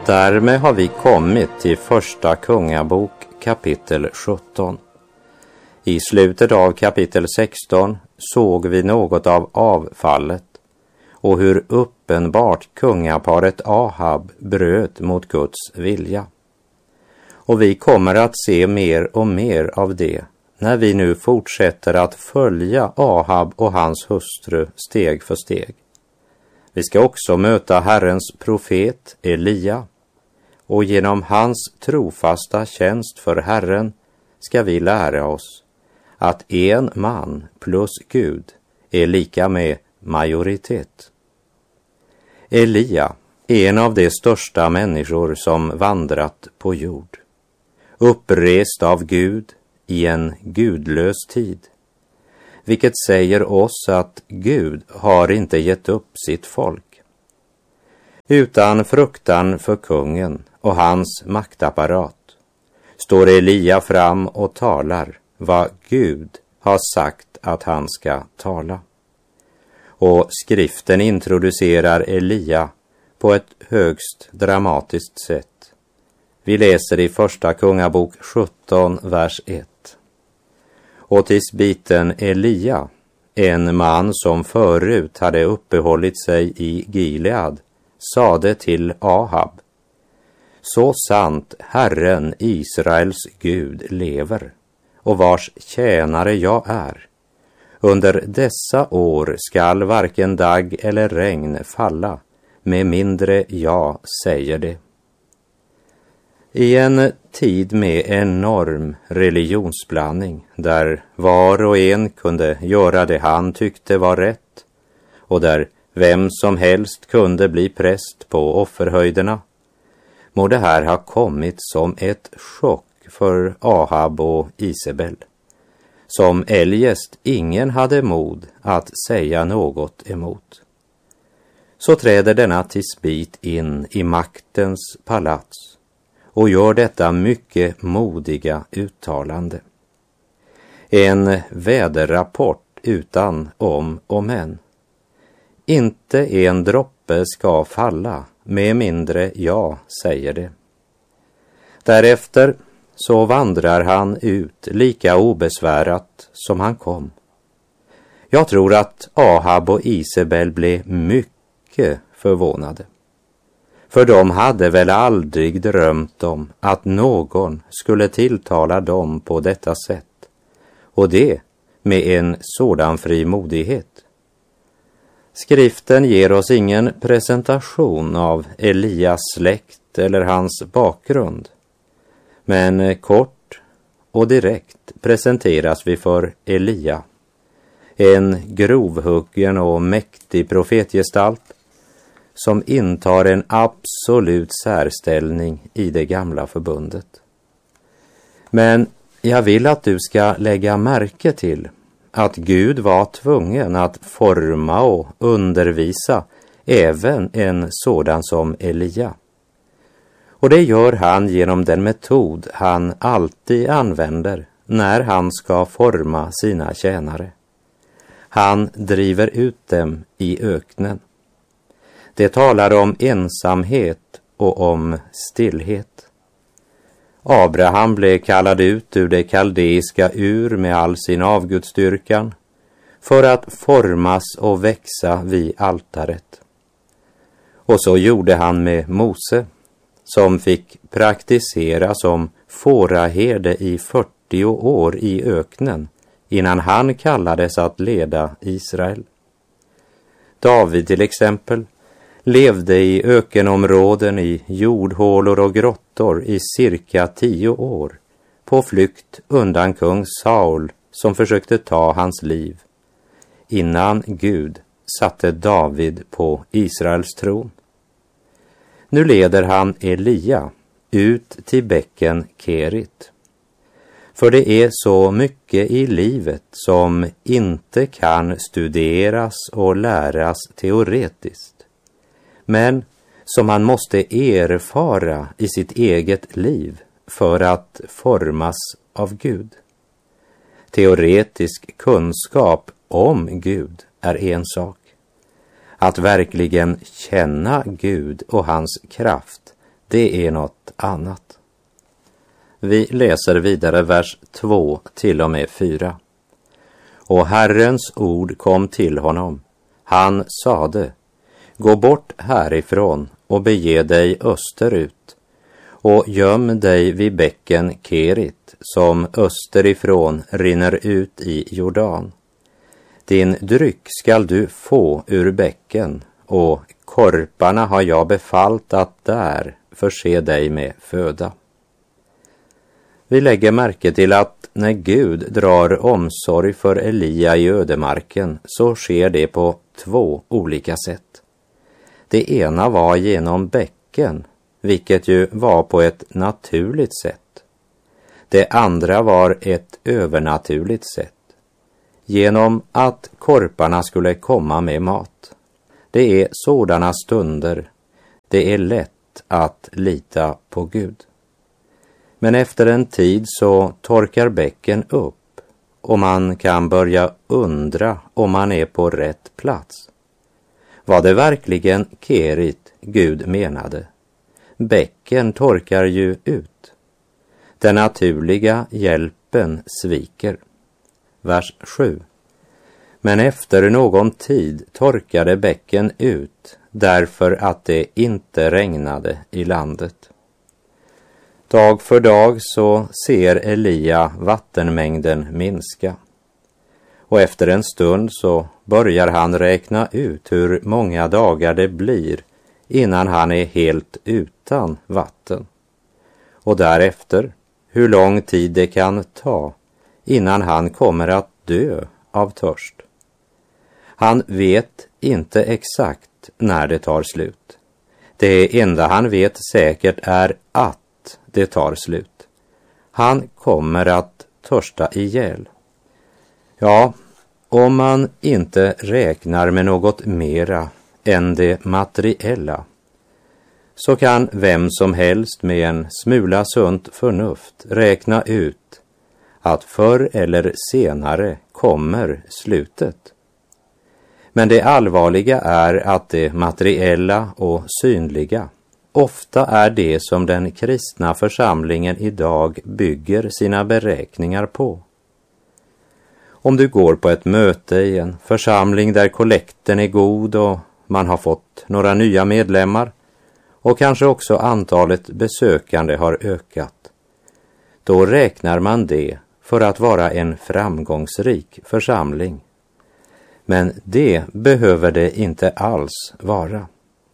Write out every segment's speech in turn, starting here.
Därmed har vi kommit till första kungabok kapitel 17. I slutet av kapitel 16 såg vi något av avfallet och hur uppenbart kungaparet Ahab bröt mot Guds vilja. Och vi kommer att se mer och mer av det när vi nu fortsätter att följa Ahab och hans hustru steg för steg. Vi ska också möta Herrens profet Elia, och genom hans trofasta tjänst för Herren ska vi lära oss att en man plus Gud är lika med majoritet. Elia är en av de största människor som vandrat på jord, upprest av Gud i en gudlös tid, vilket säger oss att Gud har inte gett upp sitt folk. Utan fruktan för kungen och hans maktapparat står Elia fram och talar vad Gud har sagt att han ska tala. Och skriften introducerar Elia på ett högst dramatiskt sätt. Vi läser i första kungabok 17, vers 1. Och tisbiten Elia, en man som förut hade uppehållit sig i Gilead, sade till Ahab: så sant Herren Israels Gud lever, och vars tjänare jag är, under dessa år skall varken dag eller regn falla, med mindre jag säger det. I en tid med enorm religionsblandning, där var och en kunde göra det han tyckte var rätt, och där vem som helst kunde bli präst på offerhöjderna, må det här ha kommit som ett chock för Ahab och Isabel, som eljest ingen hade mod att säga något emot. Så träder denna tisbit in i maktens palats och gör detta mycket modiga uttalande. En väderrapport utan om och men. Inte en droppe ska falla, med mindre jag säger det. Därefter så vandrar han ut lika obesvärat som han kom. Jag tror att Ahab och Isabel blev mycket förvånade. För de hade väl aldrig drömt om att någon skulle tilltala dem på detta sätt, och det med en sådan frimodighet. Skriften ger oss ingen presentation av Elias släkt eller hans bakgrund, men kort och direkt presenteras vi för Elia, en grovhuggen och mäktig profetgestalt som intar en absolut särställning i det gamla förbundet. Men jag vill att du ska lägga märke till att Gud var tvungen att forma och undervisa även en sådan som Elia. Och det gör han genom den metod han alltid använder när han ska forma sina tjänare. Han driver ut dem i öknen. Det talar om ensamhet och om stillhet. Abraham blev kallad ut ur det kaldeiska Ur med all sin avgudsdyrkan för att formas och växa vid altaret. Och så gjorde han med Mose, som fick praktisera som fåraherde i 40 år i öknen innan han kallades att leda Israel. David till exempel levde i ökenområden, i jordhålor och grottor i cirka 10 år, på flykt undan kung Saul som försökte ta hans liv, innan Gud satte David på Israels tron. Nu leder han Elia ut till bäcken Kerit. För det är så mycket i livet som inte kan studeras och läras teoretiskt, men som man måste erfara i sitt eget liv för att formas av Gud. Teoretisk kunskap om Gud är en sak. Att verkligen känna Gud och hans kraft, det är något annat. Vi läser vidare vers 2 till och med 4. Och Herrens ord kom till honom. Han sade: gå bort härifrån och bege dig österut och göm dig vid bäcken Kerit som österifrån rinner ut i Jordan. Din dryck skall du få ur bäcken, och korparna har jag befallt att där förse dig med föda. Vi lägger märke till att när Gud drar omsorg för Elia i ödemarken så sker det på 2 olika sätt. Det ena var genom bäcken, vilket ju var på ett naturligt sätt. Det andra var ett övernaturligt sätt, genom att korparna skulle komma med mat. Det är sådana stunder det är lätt att lita på Gud. Men efter en tid så torkar bäcken upp och man kan börja undra om man är på rätt plats. Var det verkligen Kerit Gud menade? Bäcken torkar ju ut. Den naturliga hjälpen sviker. Vers 7. Men efter någon tid torkade bäcken ut därför att det inte regnade i landet. Dag för dag så ser Elia vattenmängden minska. Och efter en stund så börjar han räkna ut hur många dagar det blir innan han är helt utan vatten. Och därefter hur lång tid det kan ta innan han kommer att dö av törst. Han vet inte exakt när det tar slut. Det enda han vet säkert är att det tar slut. Han kommer att törsta ihjäl. Ja, om man inte räknar med något mera än det materiella, så kan vem som helst med en smula sunt förnuft räkna ut att förr eller senare kommer slutet. Men det allvarliga är att det materiella och synliga ofta är det som den kristna församlingen idag bygger sina beräkningar på. Om du går på ett möte i en församling där kollekten är god och man har fått några nya medlemmar och kanske också antalet besökande har ökat, då räknar man det för att vara en framgångsrik församling. Men det behöver det inte alls vara.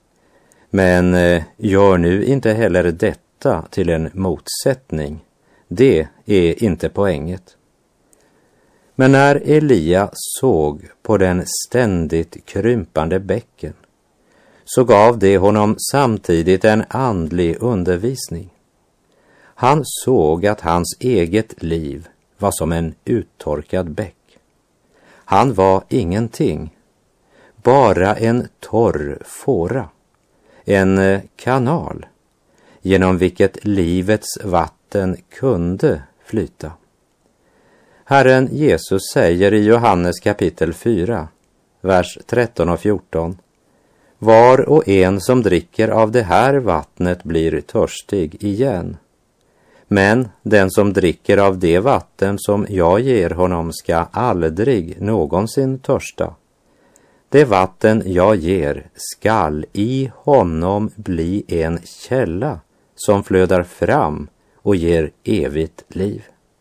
Men gör nu inte heller detta till en motsättning. Det är inte poänget. Men när Elia såg på den ständigt krympande bäcken, så gav det honom samtidigt en andlig undervisning. Han såg att hans eget liv var som en uttorkad bäck. Han var ingenting, bara en torr fåra, en kanal genom vilket livets vatten kunde flyta. Herren Jesus säger i Johannes kapitel 4, vers 13 och 14: var och en som dricker av det här vattnet blir törstig igen. Men den som dricker av det vatten som jag ger honom ska aldrig någonsin törsta. Det vatten jag ger skall i honom bli en källa som flödar fram och ger evigt liv.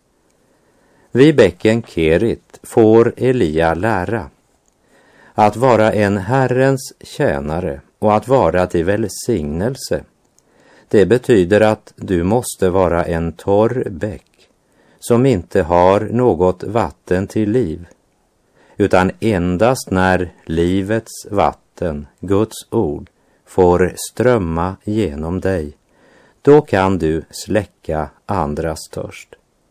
Vid bäcken Kerit får Elia lära att vara en Herrens tjänare och att vara till välsignelse. Det betyder att du måste vara en torr bäck som inte har något vatten till liv, utan endast när livets vatten, Guds ord, får strömma genom dig, då kan du släcka andras törst.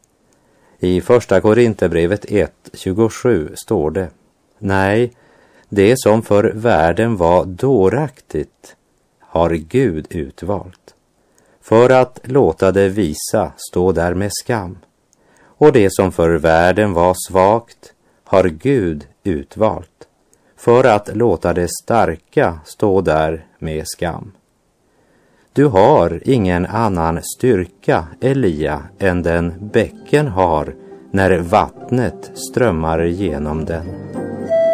I första Korinthierbrevet 1:27 står det: nej, det som för världen var dåraktigt har Gud utvalt, för att låta det visa stå där med skam. Och det som för världen var svagt har Gud utvalt, för att låta det starka stå där med skam. Du har ingen annan styrka, Elia, än den bäcken har när vattnet strömmar genom den.